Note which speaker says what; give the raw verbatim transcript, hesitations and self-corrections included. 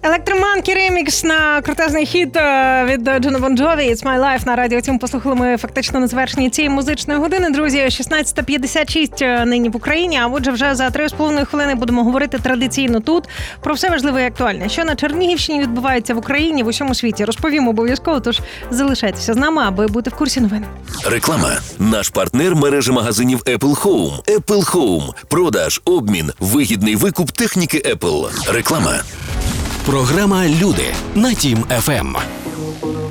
Speaker 1: Електроманкі ремікс на крутезний хіт від Джона Бон Джові «It's My Life» на радіо. Цим послухали ми фактично на завершенні цієї музичної години. Друзі, шістнадцята п'ятдесят шість нині в Україні, а отже вже за три з половиною хвилини будемо говорити традиційно тут про все важливе і актуальне, що на Чернігівщині відбувається в Україні, в усьому світі. Розповімо обов'язково, тож залишайтеся з нами, аби бути в курсі новин.
Speaker 2: Реклама. Наш партнер мережі магазинів Apple Home. Apple Home. Продаж, обмін, вигідний викуп техніки Apple. Реклама.
Speaker 3: Програма «Люди» на Тім еф ем.